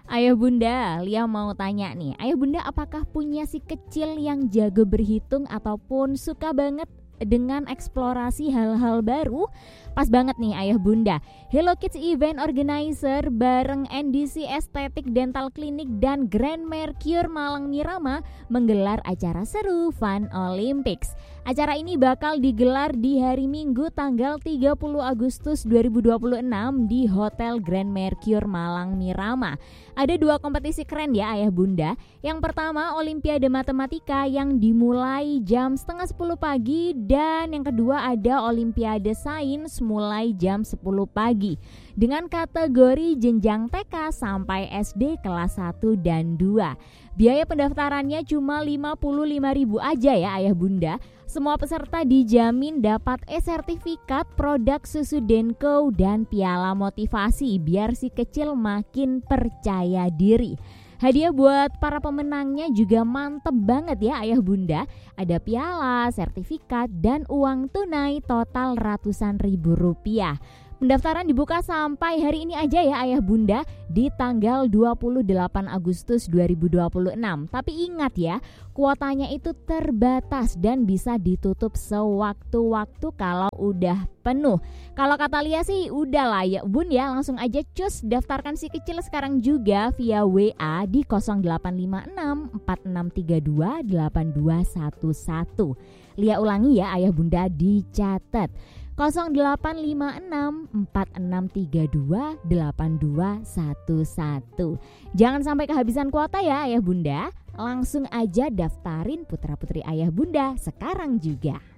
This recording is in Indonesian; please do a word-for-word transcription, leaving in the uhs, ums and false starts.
Ayah bunda, Lia mau tanya nih, ayah bunda apakah punya si kecil yang jago berhitung ataupun suka banget dengan eksplorasi hal-hal baru? Pas banget nih ayah bunda, Hello Kids Event Organizer bareng N D C Estetik Dental Clinic dan Grand Mercure Malang Mirama menggelar acara seru Fun Olympics. Acara ini bakal digelar di hari Minggu tanggal tiga puluh Agustus dua ribu dua puluh enam di Hotel Grand Mercure Malang Mirama. Ada dua kompetisi keren ya ayah bunda. Yang pertama Olimpiade Matematika yang dimulai jam setengah sepuluh pagi, dan yang kedua ada Olimpiade Sains mulai jam sepuluh pagi dengan kategori jenjang T K sampai S D kelas satu dan dua. Biaya pendaftarannya cuma lima puluh lima ribu aja ya ayah bunda. Semua peserta dijamin dapat e-sertifikat produk susu Denko dan piala motivasi biar si kecil makin percaya diri. Hadiah buat para pemenangnya juga mantep banget ya ayah bunda. Ada piala, sertifikat, dan uang tunai total ratusan ribu rupiah. Pendaftaran dibuka sampai hari ini aja ya ayah bunda, di tanggal dua puluh delapan Agustus dua ribu dua puluh enam. Tapi ingat ya, kuotanya itu terbatas dan bisa ditutup sewaktu-waktu kalau udah penuh. Kalau kata Lia sih udah lah ya bun ya, langsung aja cus daftarkan si kecil sekarang juga via W A di nol delapan lima enam empat enam tiga dua delapan dua satu satu. Lia ulangi ya ayah bunda, dicatat nol delapan lima enam empat enam tiga dua delapan dua satu satu. Jangan sampai kehabisan kuota ya ayah bunda. Langsung aja daftarin putra putri ayah bunda sekarang juga.